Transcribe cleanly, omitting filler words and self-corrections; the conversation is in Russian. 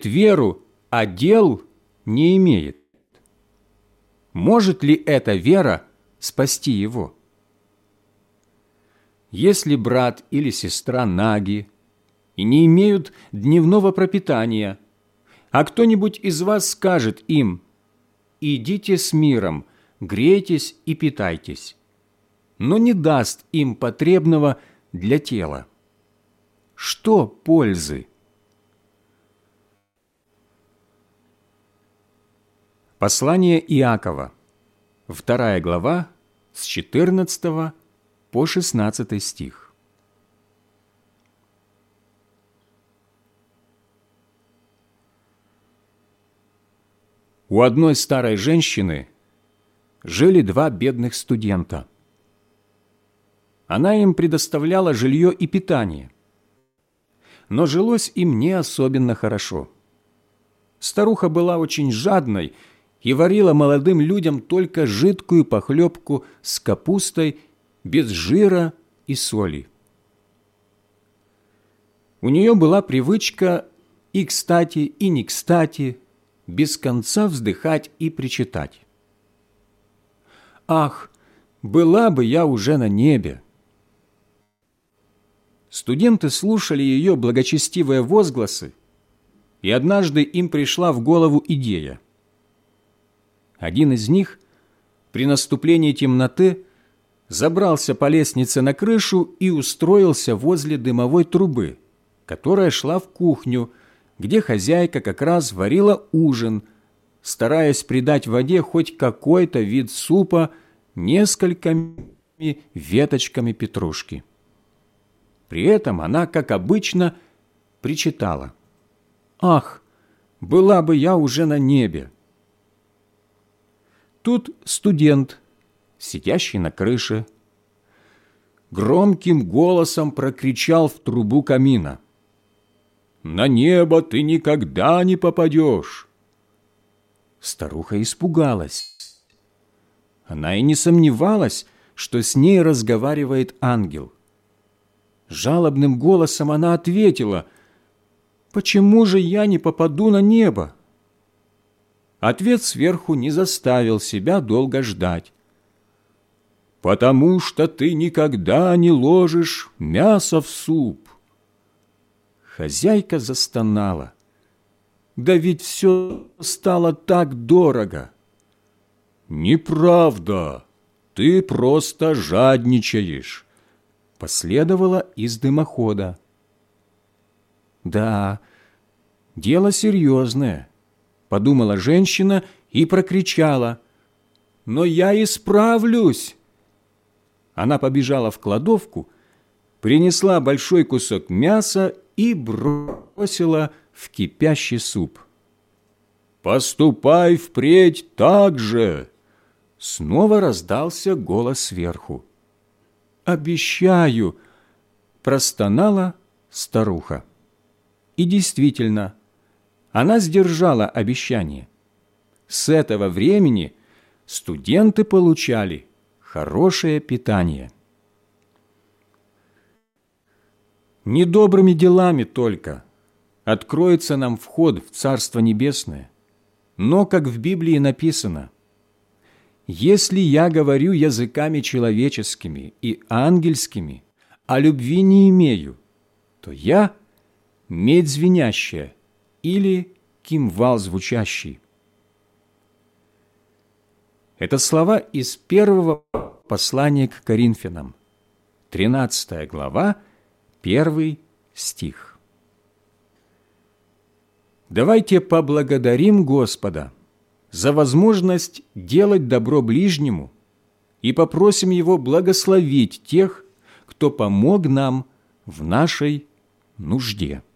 имеет веру, а дел не имеет, может ли эта вера спасти его? Если брат или сестра наги и не имеют дневного пропитания, а кто-нибудь из вас скажет им: «Идите с миром, грейтесь и питайтесь», но не даст им потребного для тела, что пользы? Послание Иакова, 2 глава, с 14 по 16 стих. У одной старой женщины жили два бедных студента. Она им предоставляла жилье и питание, но жилось им не особенно хорошо. Старуха была очень жадной и варила молодым людям только жидкую похлебку с капустой, без жира и соли. У нее была привычка и кстати, и не кстати без конца вздыхать и причитать: «Ах, была бы я уже на небе!» Студенты слушали ее благочестивые возгласы, и однажды им пришла в голову идея. Один из них при наступлении темноты забрался по лестнице на крышу и устроился возле дымовой трубы, которая шла в кухню, где хозяйка как раз варила ужин, стараясь придать воде хоть какой-то вид супа несколькими веточками петрушки. При этом она, как обычно, причитала: «Ах, была бы я уже на небе!» Тут студент, сидящий на крыше, громким голосом прокричал в трубу камина: «На небо ты никогда не попадешь!» Старуха испугалась. Она и не сомневалась, что с ней разговаривает ангел. Жалобным голосом она ответила: «Почему же я не попаду на небо?» Ответ сверху не заставил себя долго ждать. «Потому что ты никогда не ложишь мясо в суп». Хозяйка застонала. «Да ведь все стало так дорого». «Неправда, ты просто жадничаешь», — последовало из дымохода. «Да, дело серьезное», — подумала женщина и прокричала: «Но я исправлюсь!» Она побежала в кладовку, принесла большой кусок мяса и бросила в кипящий суп. «Поступай впредь так же!» Снова раздался голос сверху. «Обещаю!» – простонала старуха. И действительно, она сдержала обещание. С этого времени студенты получали хорошее питание. Недобрыми делами только откроется нам вход в Царство Небесное. Но, как в Библии написано: «Если я говорю языками человеческими и ангельскими, а любви не имею, то я – медь звенящая или кимвал звучащий». Это слова из первого послания к Коринфянам, 13 глава, 1 стих. Давайте поблагодарим Господа за возможность делать добро ближнему и попросим Его благословить тех, кто помог нам в нашей нужде.